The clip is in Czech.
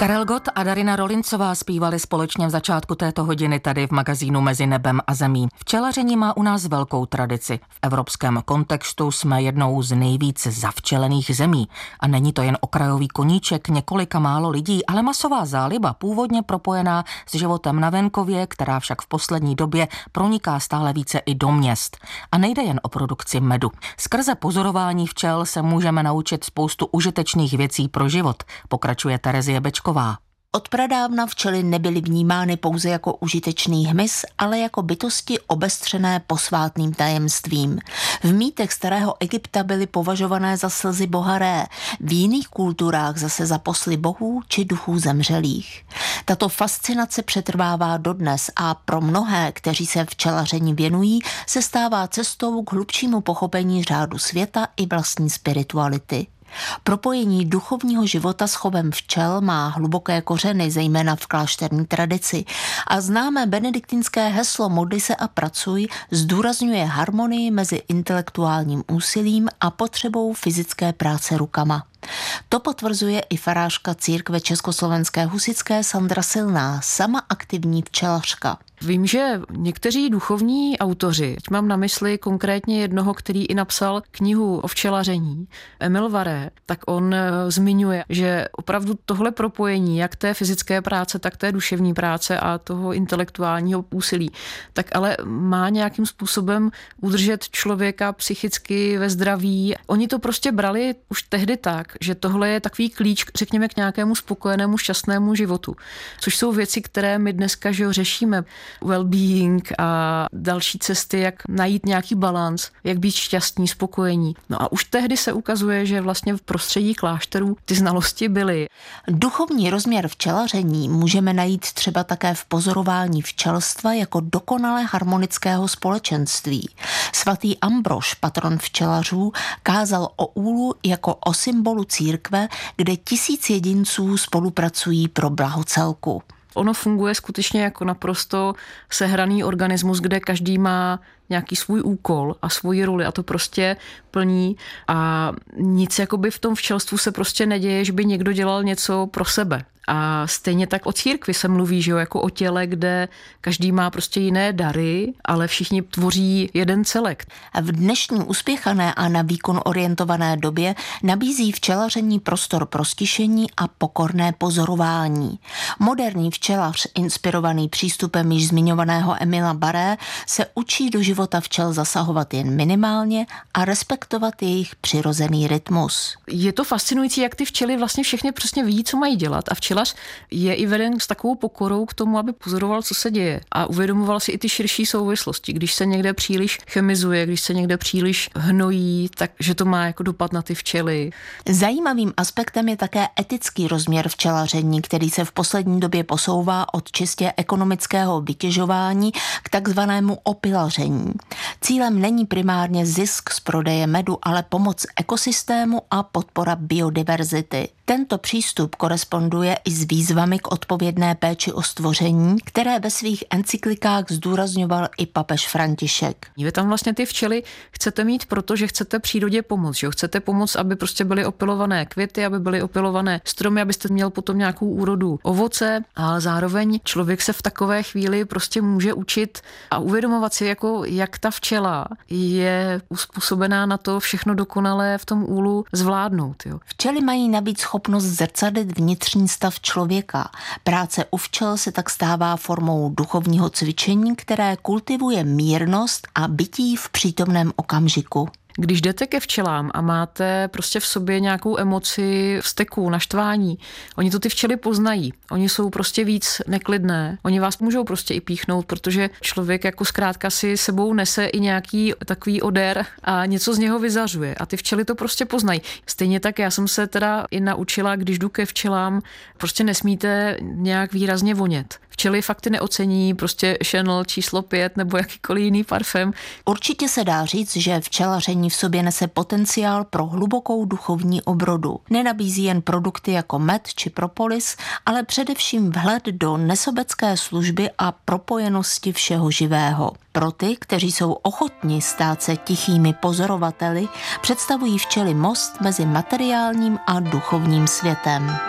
Karel Gott a Darina Rolincová zpívali společně v začátku této hodiny tady v magazínu Mezi nebem a zemí. Včelaření má u nás velkou tradici. V evropském kontextu jsme jednou z nejvíc zavčelených zemí. A není to jen okrajový koníček několika málo lidí, ale masová záliba původně propojená s životem na venkově, která však v poslední době proniká stále více i do měst. A nejde jen o produkci medu. Skrze pozorování včel se můžeme naučit spoustu užitečných věcí pro život, pokračuje Terezie Bečková. Od pradávna včely nebyly vnímány pouze jako užitečný hmyz, ale jako bytosti obestřené posvátným tajemstvím. V mýtech starého Egypta byly považované za slzy boha Ré, v jiných kulturách zase za posly bohů či duchů zemřelých. Tato fascinace přetrvává dodnes a pro mnohé, kteří se včelaření věnují, se stává cestou k hlubšímu pochopení řádu světa i vlastní spirituality. Propojení duchovního života s chovem včel má hluboké kořeny, zejména v klášterní tradici. A známé benediktinské heslo Modli se a pracuj zdůrazňuje harmonii mezi intelektuálním úsilím a potřebou fyzické práce rukama. To potvrzuje i farářka církve československé husitské Sandra Silná, sama aktivní včelařka. Vím, že někteří duchovní autoři, mám na mysli konkrétně jednoho, který i napsal knihu o včelaření, Emil Varé, tak on zmiňuje, že opravdu tohle propojení, jak té fyzické práce, tak té duševní práce a toho intelektuálního úsilí, tak ale má nějakým způsobem udržet člověka psychicky ve zdraví. Oni to prostě brali už tehdy tak, že tohle je takový klíč, řekněme, k nějakému spokojenému, šťastnému životu. Což jsou věci, které my dneska řešíme. Well-being a další cesty, jak najít nějaký balans, jak být šťastní, spokojení. No a už tehdy se ukazuje, že vlastně v prostředí klášterů ty znalosti byly. Duchovní rozměr včelaření můžeme najít třeba také v pozorování včelstva jako dokonale harmonického společenství. Svatý Ambrož, patron včelařů, kázal o úlu jako o symbolu církve, kde 1000 jedinců spolupracují pro blaho celku. Ono funguje skutečně jako naprosto sehraný organismus, kde každý má nějaký svůj úkol a svoji roli a to prostě plní a nic jakoby v tom včelstvu se prostě neděje, že by někdo dělal něco pro sebe. A stejně tak o církvi se mluví, že jo, jako o těle, kde každý má prostě jiné dary, ale všichni tvoří jeden celek. V dnešní uspěchané a na výkon orientované době nabízí včelaření prostor pro stišení a pokorné pozorování. Moderní včelař, inspirovaný přístupem již zmiňovaného Emila Barré, se učí do života včel zasahovat jen minimálně a respektovat jejich přirozený rytmus. Je to fascinující, jak ty včely vlastně všechny přesně ví, co mají dělat a včelař je i veden s takovou pokorou k tomu, aby pozoroval, co se děje a uvědomoval si i ty širší souvislosti. Když se někde příliš chemizuje, když se někde příliš hnojí, takže to má jako dopad na ty včely. Zajímavým aspektem je také etický rozměr včelaření, který se v poslední době posouvá od čistě ekonomického vytěžování k takzvanému opilaření. Cílem není primárně zisk z prodeje medu, ale pomoc ekosystému a podpora biodiverzity. Tento přístup koresponduje i s výzvami k odpovědné péči o stvoření, které ve svých encyklikách zdůrazňoval i papež František. Vy tam vlastně ty včely chcete mít, protože chcete přírodě pomoct, že jo? Chcete pomoct, aby prostě byly opylované květy, aby byly opylované stromy, abyste měl potom nějakou úrodu ovoce, a zároveň člověk se v takové chvíli prostě může učit a uvědomovat si, jako jak ta včela je uspůsobená na to všechno dokonale v tom úlu zvládnout. Jo? Včely mají navíc schopnost zrcadlit vnitřní stav člověka. Práce u včel se tak stává formou duchovního cvičení, které kultivuje mírnost a bytí v přítomném okamžiku. Když jdete ke včelám a máte prostě v sobě nějakou emoci vzteku, naštvání, oni to ty včely poznají. Oni jsou prostě víc neklidné. Oni vás můžou prostě i píchnout, protože člověk jako zkrátka si sebou nese i nějaký takový odér a něco z něho vyzařuje. A ty včely to prostě poznají. Stejně tak já jsem se teda i naučila, když jdu ke včelám, prostě nesmíte nějak výrazně vonět. Včely fakt neocení prostě Chanel číslo 5 nebo jakýkoliv jiný parfém. Určitě se dá říct, že včelaření v sobě nese potenciál pro hlubokou duchovní obrodu. Nenabízí jen produkty jako med či propolis, ale především vhled do nesobecké služby a propojenosti všeho živého. Pro ty, kteří jsou ochotni stát se tichými pozorovateli, představují včely most mezi materiálním a duchovním světem.